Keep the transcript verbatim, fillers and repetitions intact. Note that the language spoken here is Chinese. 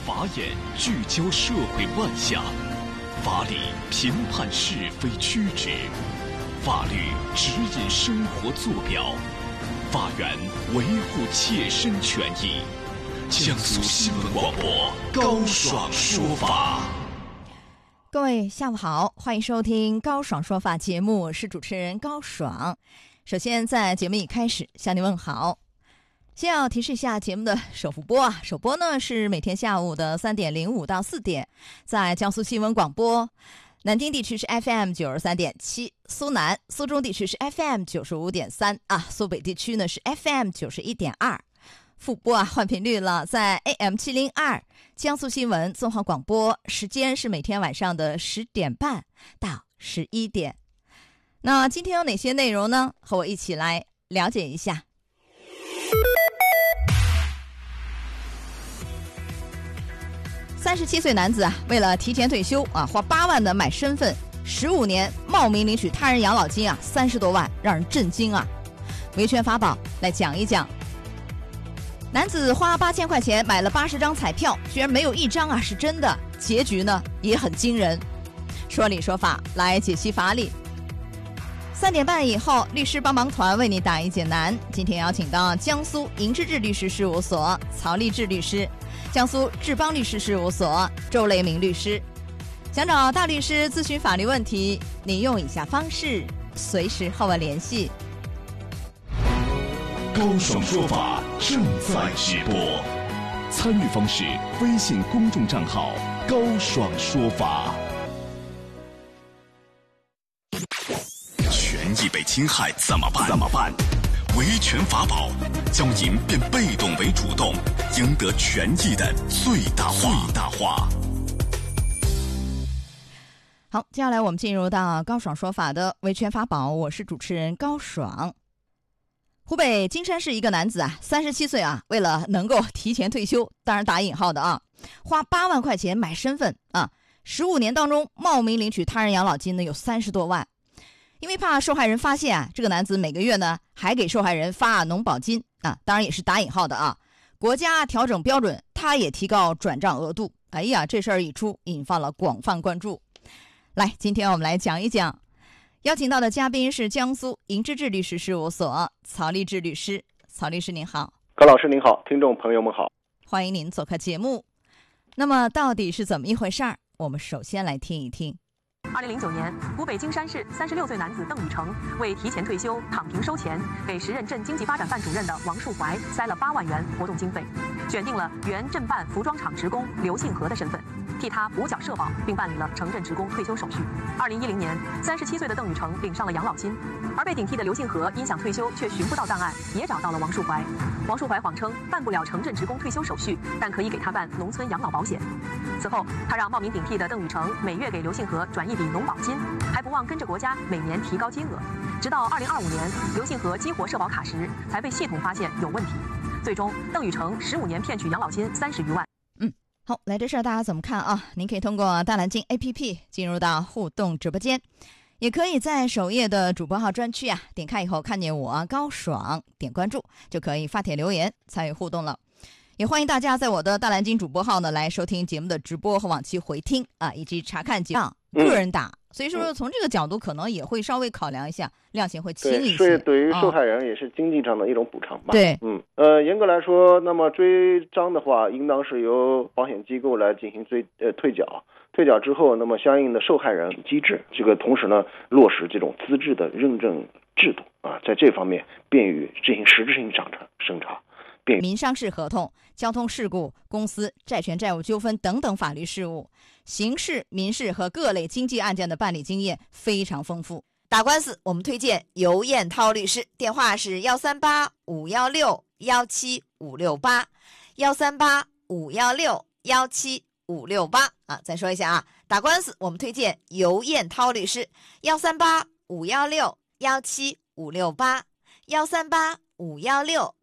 法眼聚焦社会万象，法理评判是非曲直，法律指引生活坐标，法源维护切身权益。江苏新闻广播高爽说法。 各位下午好，欢迎收听高爽说法节目，我是主持人高爽。首先在节目一开始向您问好。先要提示一下节目的首复播啊，首播呢是每天下午的三点零五到四点，在江苏新闻广播。南京地区是 F M 九十三点七，苏南、苏中地区是 F M 九十五点三啊，苏北地区呢是 F M 九十一点二。复播啊，换频率了，在 A M 七零二，江苏新闻综合广播，时间是每天晚上的十点半到十一点。那今天有哪些内容呢？和我一起来了解一下。三十七岁男子啊，为了提前退休啊，花八万的买身份，十五年冒名领取他人养老金啊，三十多万，让人震惊啊！维权法宝来讲一讲。男子花八千块钱买了八十张彩票，居然没有一张啊是真的，结局呢也很惊人。说理说法来解析法理。三点半以后，律师帮忙团为你答疑解难。今天邀请到江苏银之志律师事务所曹立志律师，江苏志邦律师事务所周雷明律师。想找大律师咨询法律问题，您用以下方式随时和我联系。 高爽说法正在直播，参与方式：微信公众账号高爽说法。权益被侵害怎么办？怎么办？维权法宝教您变被动为主动，赢得权益的最大化。最大化。 好，接下来我们进入到高爽说法的维权法宝，我是主持人高爽。湖北金山市一个男子啊，三十七岁啊，为了能够提前退休，当然打引号的啊，花八万块钱买身份啊，十五年当中冒名领取他人养老金呢有三十多万。因为怕受害人发现啊，这个男子每个月呢还给受害人发农保金啊，当然也是打引号的啊。国家调整标准，他也提高转账额度。哎呀，这事儿一出，引发了广泛关注。来，今天我们来讲一讲。邀请到的嘉宾是江苏银之志律师事务所曹立志律师。曹律师您好。 高老师您好，听众朋友们好， 欢迎您做客节目。那么到底是怎么一回事儿？我们首先来听一听。 二零零九年，湖北金山市三十六岁男子邓宇成为提前退休躺平收钱，给时任镇经济发展办主任的王树怀塞了八万元活动经费，选定了原镇办服装厂职工刘信和的身份，替他补缴社保，并办理了城镇职工退休手续。二零一零年，三十七岁的邓宇成领上了养老金，而被顶替的刘信和因想退休却寻不到档案，也找到了王树怀。王树怀谎称办不了城镇职工退休手续，但可以给他办农村养老保险。此后，他让冒名顶替的邓宇成每月给刘信和转一笔农保金，还不忘跟着国家每年提高金额。直到二零二五年，刘信和激活社保卡时，才被系统发现有问题。最终，邓宇成十五年骗取养老金三十余万。 嗯，好，来这事儿大家怎么看啊？您可以通过大蓝鲸 A P P 进入到互动直播间，也可以在首页的主播号专区啊，点开以后看见我高爽，点关注就可以发帖留言参与互动了。也欢迎大家在我的大蓝鲸主播号呢来收听节目的直播和往期回听啊，以及查看节目个人打。所以说从这个角度可能也会稍微考量一下，量刑会轻一些。 对，是对于受害人也是经济上的一种补偿吧。 对， 嗯，呃，严格来说，那么追账的话，应当是由保险机构来进行追呃退缴。退缴之后，那么相应的受害人机制，这个同时呢落实这种资质的认证制度啊，在这方面便于进行实质性审查审查。 民商事合同、交通事故、公司债权债务纠纷等等法律事务，刑事、民事和各类经济案件的办理经验非常丰富。打官司我们推荐尤燕涛律师，电话是幺三八五幺六幺七五六八，幺三八五幺六幺七五六八啊，再说一下啊，打官司我们推荐尤燕涛律师，幺三八五幺六幺七五六八，幺三八五幺六